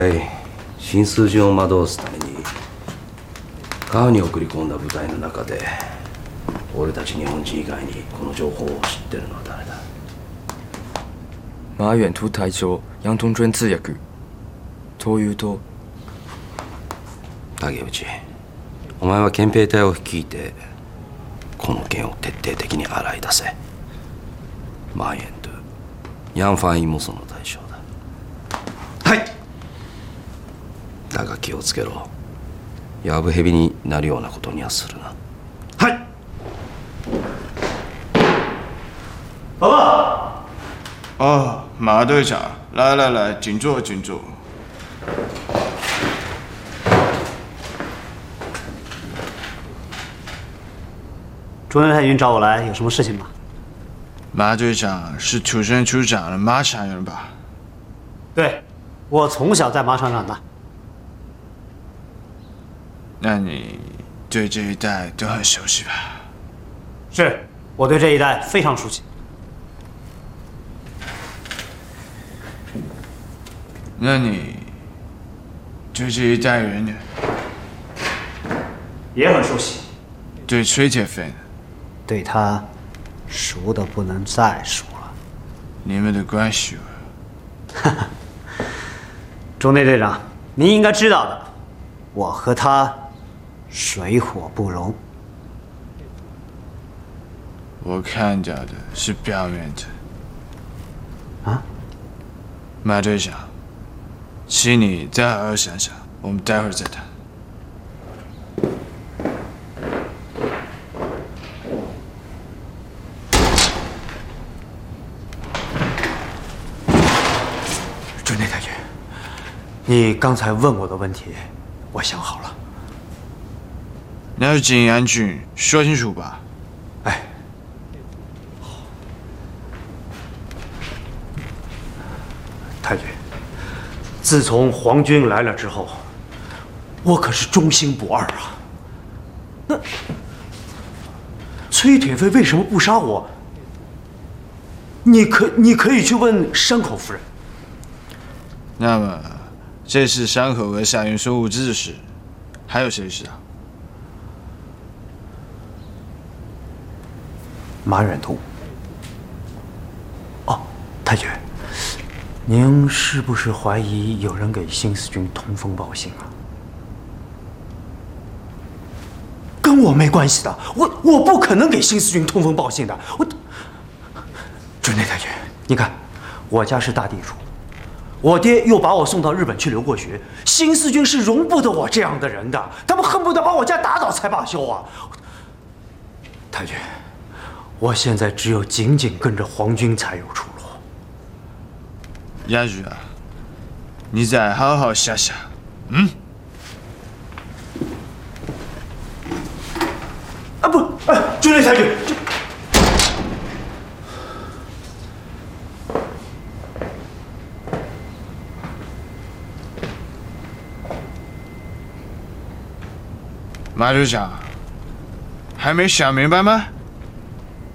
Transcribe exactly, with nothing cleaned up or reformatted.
新数順を惑わすために川に送り込んだ部隊の中で俺たち日本人以外にこの情報を知ってるのは誰だ？ 馬遠突隊長楊東尊通訳というと竹内、お前は憲兵隊を率いてこの件を徹底的に洗い出せ。馬遠とヤンファンイもその対象だ。 はい。 だが気をつけろ。ヤブヘビになるようなことにはするな。 はい。爸爸。 哦，马队长，来来来，请坐，请坐。 中原太君找我来，有什么事情吗？ 马队长是土生土长的马场人吧？ 对，我从小在马场长大。 那你对这一带都很熟悉吧？ 是，我对这一带非常熟悉。 那你对这一带人呢？ 也很熟悉。 对崔铁飞呢？ 对他熟的不能再熟了。 你们的关系？ 哈哈，中队队长，您应该知道的，我和他水火不容。 我看到的是表面的。 啊？ 马队长，请你再好好想想，我们待会儿再谈。 中队太君，你刚才问我的问题，我想好了。 那是景安郡，说清楚吧。 哎，太君，自从皇军来了之后，我可是忠心不二啊。那崔铁飞为什么不杀我？你可你可以去问山口夫人。 那么，这次山口和夏云收物资的事，还有谁知道？ 马远通。哦，太君，您是不是怀疑有人给新四军通风报信啊？跟我没关系的，我我不可能给新四军通风报信的。我，准内太君，你看，我家是大地主。我爹又把我送到日本去留过学，新四军是容不得我这样的人的，他们恨不得把我家打倒才罢休啊！太君，我现在只有紧紧跟着皇军才有出路。 亚宇啊，你再好好想想，嗯？ 啊不，哎，军内太君。 马队长，还没想明白吗？